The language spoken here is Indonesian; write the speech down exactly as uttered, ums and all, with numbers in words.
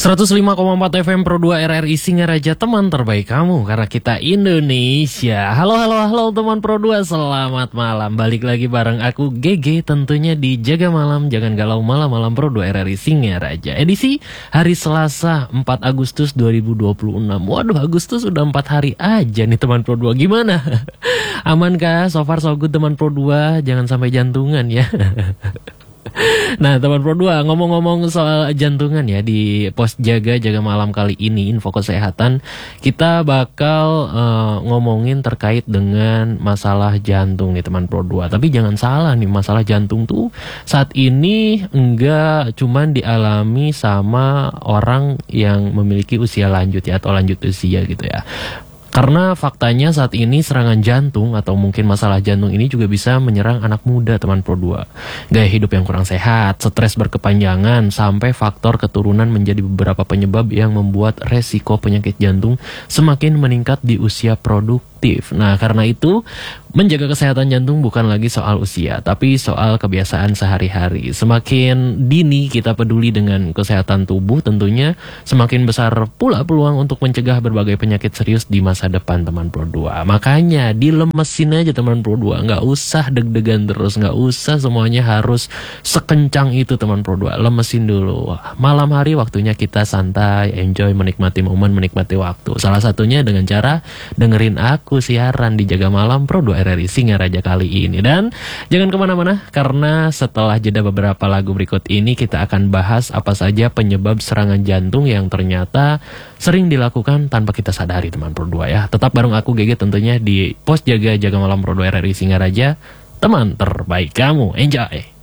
seratus lima koma empat F M Pro dua R R I Singaraja, teman terbaik kamu karena kita Indonesia. Halo halo halo teman Pro dua, selamat malam. Balik lagi bareng aku G G tentunya di Jaga Malam Jangan Galau Malam-Malam Pro dua R R I Singaraja. Edisi hari Selasa empat Agustus dua ribu dua puluh enam. Waduh, Agustus udah empat hari aja nih teman Pro dua. Gimana? Aman kah? So far so good teman Pro dua, jangan sampai jantungan ya. Nah teman Pro dua, ngomong-ngomong soal jantungan ya, di pos jaga jaga malam kali ini info kesehatan kita bakal uh, ngomongin terkait dengan masalah jantung nih teman Pro dua. Tapi jangan salah nih, masalah jantung tuh saat ini enggak cuman dialami sama orang yang memiliki usia lanjut ya, atau lanjut usia gitu ya. Karena faktanya saat ini serangan jantung atau mungkin masalah jantung ini juga bisa menyerang anak muda teman Pro dua. Gaya hidup yang kurang sehat, stres berkepanjangan, sampai faktor keturunan menjadi beberapa penyebab yang membuat resiko penyakit jantung semakin meningkat di usia produktif. Nah karena itu menjaga kesehatan jantung bukan lagi soal usia, tapi soal kebiasaan sehari-hari. Semakin dini kita peduli dengan kesehatan tubuh, tentunya semakin besar pula peluang untuk mencegah berbagai penyakit serius di masa depan teman Pro dua. Makanya dilemesin aja teman Pro dua, nggak usah deg-degan terus, nggak usah semuanya harus sekencang itu teman Pro dua. Lemesin dulu. Malam hari waktunya kita santai, enjoy, menikmati momen, menikmati waktu. Salah satunya dengan cara dengerin aku siaran di Jaga Malam Pro dua R R I Singaraja kali ini. Dan jangan kemana-mana, karena setelah jeda beberapa lagu berikut ini kita akan bahas apa saja penyebab serangan jantung yang ternyata sering dilakukan tanpa kita sadari teman Pro dua ya. Tetap bareng aku G G tentunya di pos jaga jaga malam Pro dua R R I Singaraja, teman terbaik kamu. Enjoy.